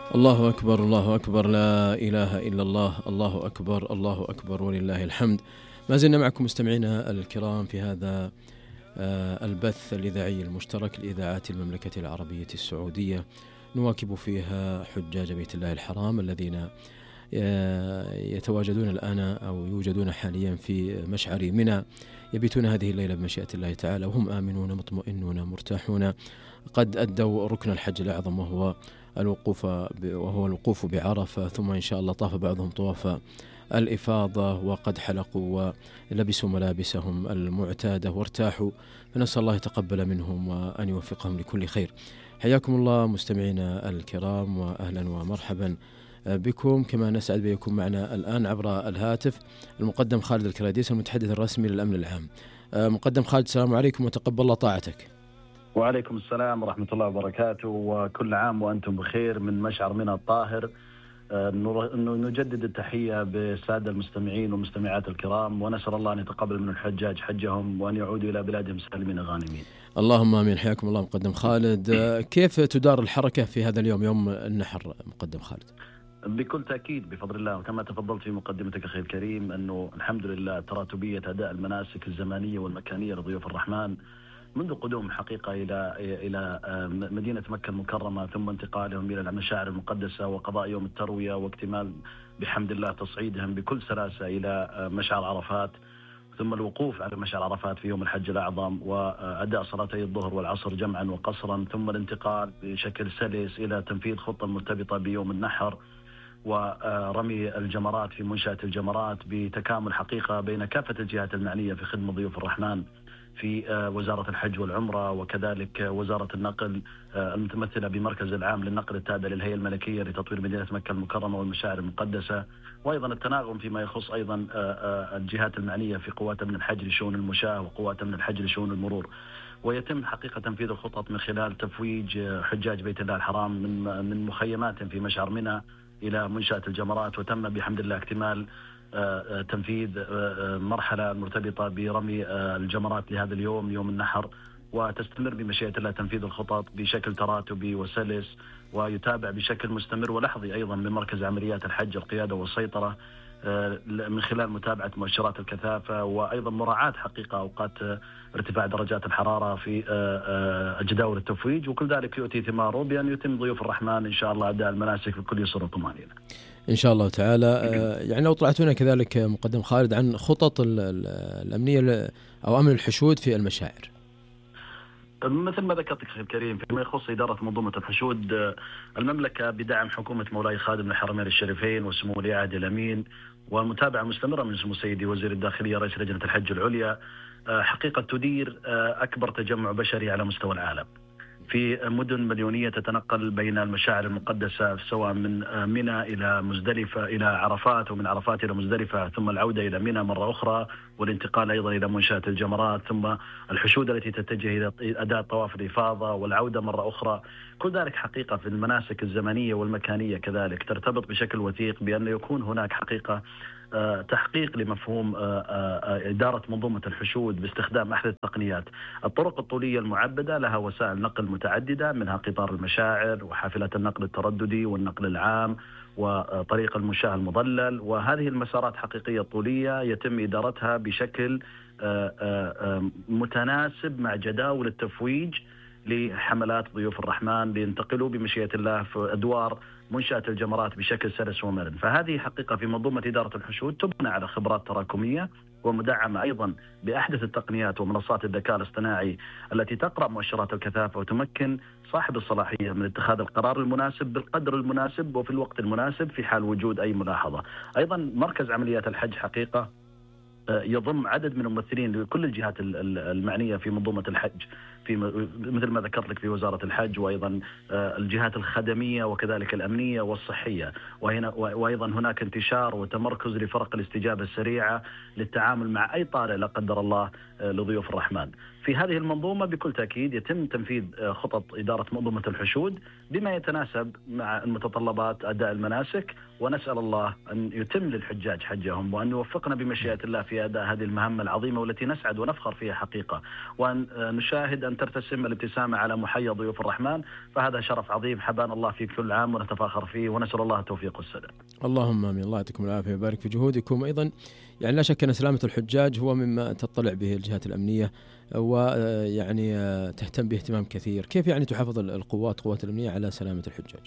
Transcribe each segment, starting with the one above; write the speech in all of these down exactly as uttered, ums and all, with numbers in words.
الله أكبر الله أكبر، لا إله إلا الله، الله أكبر الله أكبر ولله الحمد. ما زلنا معكم مستمعينا الكرام في هذا البث الإذاعي المشترك لإذاعات المملكة العربية السعودية، نواكب فيها حجاج بيت الله الحرام الذين يتواجدون الآن أو يوجدون حاليا في مشعر منى، يبيتون هذه الليلة بمشيئة الله تعالى وهم آمنون مطمئنون مرتاحون، قد أدوا ركن الحج الأعظم وهو الوقوف وهو الوقوف بعرفة، ثم إن شاء الله طاف بعضهم طواف الإفاضة وقد حلقوا ولبسوا ملابسهم المعتادة وارتاحوا، فنسأل الله يتقبل منهم وأن يوفقهم لكل خير. حياكم الله مستمعينا الكرام وأهلا ومرحبا بكم، كما نسعد بكم معنا الآن عبر الهاتف المقدم خالد الكراديس المتحدث الرسمي للأمن العام. مقدم خالد، السلام عليكم وتقبل الله طاعتك. وعليكم السلام ورحمة الله وبركاته، وكل عام وأنتم بخير من مشعر منى الطاهر. نجدد التحية بالسادة المستمعين والمستمعات الكرام، ونسأل الله أن يتقبل من الحجاج حجهم وأن يعودوا إلى بلادهم سالمين غانمين. اللهم آمين. حياكم الله مقدم خالد. كيف تدار الحركة في هذا اليوم، يوم النحر مقدم خالد؟ بكل تأكيد بفضل الله، وكما تفضلت في مقدمتك أخي الكريم أنه الحمد لله تراتبية أداء المناسك الزمانية والمكانية لضيوف الرحمن منذ قدوم حقيقة إلى إلى مدينة مكة المكرمة، ثم انتقالهم إلى المشاعر المقدسة وقضاء يوم التروية واكتمال بحمد الله تصعيدهم بكل سلاسة إلى مشعر عرفات، ثم الوقوف على مشعر عرفات في يوم الحج الأعظم وأداء صلاتي الظهر والعصر جمعا وقصرا، ثم الانتقال بشكل سلس إلى تنفيذ خطة مرتبطة بيوم النحر ورمي الجمرات في منشأة الجمرات بتكامل حقيقة بين كافة الجهات المعنية في خدمة ضيوف الرحمن في وزارة الحج والعمرة، وكذلك وزارة النقل المتمثلة بمركز العام للنقل التابع للهيئة الملكية لتطوير مدينة مكة المكرمة والمشاعر المقدسة، وأيضا التناغم فيما يخص أيضا الجهات المعنية في قوات من الحج لشؤون المشاة وقوات من الحج لشؤون المرور. ويتم حقيقة تنفيذ الخطط من خلال تفويج حجاج بيت الله الحرام من من مخيمات في مشعر منى إلى منشأة الجمرات، وتم بحمد الله اكتمال تنفيذ مرحلة مرتبطة برمي الجمرات لهذا اليوم يوم النحر، وتستمر بمشيئة الله تنفيذ الخطط بشكل تراتبي وسلس، ويتابع بشكل مستمر ولحظي أيضا من مركز عمليات الحج القيادة والسيطرة من خلال متابعة مؤشرات الكثافة، وأيضا مراعاة حقيقة أوقات ارتفاع درجات الحرارة في جداول التفويج، وكل ذلك يؤتي ثماره بأن يتم ضيوف الرحمن إن شاء الله أداء المناسك بكل يسر وطمأنينة إن شاء الله تعالى. يعني لو طلعتونا كذلك مقدم خالد عن خطط الأمنية أو أمن الحشود في المشاعر. مثل ما ذكرت أخي الكريم، فيما يخص إدارة منظومة الحشود، المملكة بدعم حكومة مولاي خادم الحرمين الشريفين وسمو ولي العهد الأمين والمتابعة مستمرة من سمو سيدي وزير الداخلية رئيس لجنة الحج العليا، حقيقة تدير أكبر تجمع بشري على مستوى العالم في مدن مليونية تتنقل بين المشاعر المقدسة، سواء من منى إلى مزدلفة إلى عرفات، ومن عرفات إلى مزدلفة، ثم العودة إلى منى مرة أخرى، والانتقال أيضا إلى منشأة الجمرات، ثم الحشود التي تتجه إلى أداء طواف الإفاضة والعودة مرة أخرى. كل ذلك حقيقة في المناسك الزمنية والمكانية كذلك ترتبط بشكل وثيق بأن يكون هناك حقيقة تحقيق لمفهوم إدارة منظومة الحشود باستخدام أحدث التقنيات. الطرق الطولية المعبدة لها وسائل نقل متعددة، منها قطار المشاعر وحافلات النقل الترددي والنقل العام وطريق المشاة المظلل، وهذه المسارات حقيقية طولية يتم إدارتها بشكل متناسب مع جداول التفويج لحملات ضيوف الرحمن لينتقلوا بمشيئة الله في أدوار منشأة الجمرات بشكل سلس ومرن. فهذه حقيقة في منظومة إدارة الحشود تبنى على خبرات تراكمية ومدعمة أيضا بأحدث التقنيات ومنصات الذكاء الاصطناعي التي تقرأ مؤشرات الكثافة وتمكن صاحب الصلاحية من اتخاذ القرار المناسب بالقدر المناسب وفي الوقت المناسب في حال وجود أي ملاحظة. أيضا مركز عمليات الحج حقيقة يضم عدد من الممثلين لكل الجهات المعنية في منظومة الحج، في مثل ما ذكرت لك في وزارة الحج، وأيضا الجهات الخدمية وكذلك الأمنية والصحية، وهنا وأيضا هناك انتشار وتمركز لفرق الاستجابة السريعة للتعامل مع أي طارئ لا قدر الله لضيوف الرحمن. في هذه المنظومة بكل تأكيد يتم تنفيذ خطط إدارة منظومة الحشود بما يتناسب مع المتطلبات أداء المناسك، ونسأل الله أن يتم للحجاج حجهم وأن يوفقنا بمشيئة الله في أداء هذه المهمة العظيمة والتي نسعد ونفخر فيها حقيقة، وأن نشاهد أن أن ترتسم الابتسامة على محيا ضيوف الرحمن، فهذا شرف عظيم حبانا الله في كل عام ونتفاخر فيه، ونسأل الله التوفيق والسداد. اللهم آمين. الله يعطيكم العافية ويبارك في جهودكم. أيضا يعني لا شك أن سلامة الحجاج هو مما تطلع به الجهات الأمنية ويعني تهتم به اهتمام كثير. كيف يعني تحافظ القوات قوات الأمنية على سلامة الحجاج؟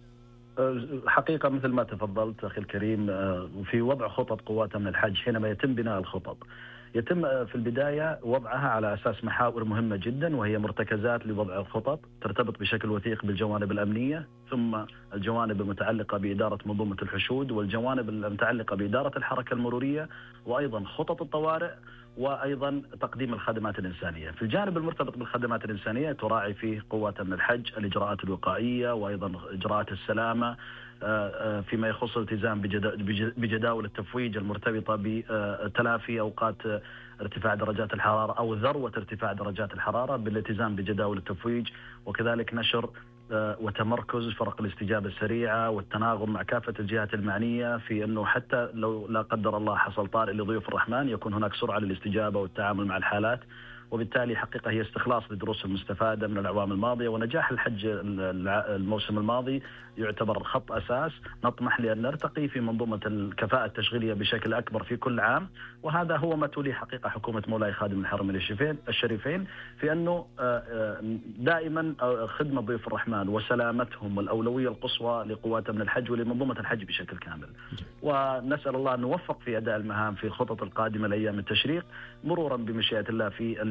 حقيقة مثل ما تفضلت أخي الكريم، في وضع خطط قوات أمن الحج حينما يتم بناء الخطط يتم في البداية وضعها على أساس محاور مهمة جدا، وهي مرتكزات لوضع الخطط ترتبط بشكل وثيق بالجوانب الأمنية، ثم الجوانب المتعلقة بإدارة منظومة الحشود، والجوانب المتعلقة بإدارة الحركة المرورية، وأيضا خطط الطوارئ، وأيضا تقديم الخدمات الإنسانية. في الجانب المرتبط بالخدمات الإنسانية تراعي فيه قوات أمن الحج الإجراءات الوقائية وأيضا إجراءات السلامة فيما يخص الالتزام بجداول التفويج المرتبطة بتلافي أوقات ارتفاع درجات الحرارة أو ذروة ارتفاع درجات الحرارة بالالتزام بجداول التفويج، وكذلك نشر وتمركز فرق الاستجابة السريعة والتناغم مع كافة الجهات المعنية في أنه حتى لو لا قدر الله حصل طارئ لضيوف الرحمن يكون هناك سرعة للاستجابة والتعامل مع الحالات. وبالتالي حقيقة هي استخلاص للدروس المستفادة من الأعوام الماضية، ونجاح الحج الموسم الماضي يعتبر خط أساس نطمح لأن نرتقي في منظومة الكفاءة التشغيلية بشكل أكبر في كل عام. وهذا هو ما تولي حقيقة حكومة مولاي خادم الحرمين الشريفين في أنه دائما خدمة ضيوف الرحمن وسلامتهم والأولوية القصوى لقوات أمن الحج ولمنظومة الحج بشكل كامل. ونسأل الله أن نوفق في أداء المهام في الخطط القادمة لأيام التشريق، مرورا بمشيئة الله في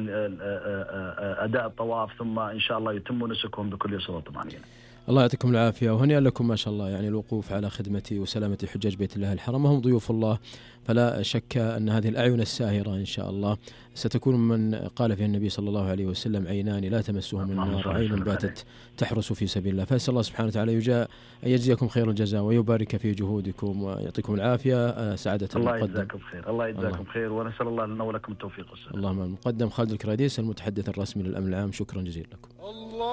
أداء الطواف، ثم إن شاء الله يتم نسكهم بكل يسر وطمأنينة. الله يعطيكم العافية وهنيئا لكم ما شاء الله، يعني الوقوف على خدمة وسلامة حجاج بيت الله الحرام، وهم ضيوف الله، فلا شك أن هذه الأعين الساهرة إن شاء الله ستكون من قال فيها النبي صلى الله عليه وسلم: عينان لا تمسهم النار، عين باتت تحرس في سبيل الله. فأسأل الله سبحانه وتعالى يجاء أن يجزيكم خير الجزاء ويبارك في جهودكم ويعطيكم العافية. سعادة الله يجزاكم خير. الله يجزاكم خير، ونسأل الله لنا ولكم التوفيق والسلام. اللهم. المقدم خالد الكراديس المتحدث الرسمي للأمن العام، شكرا جزيلا لكم.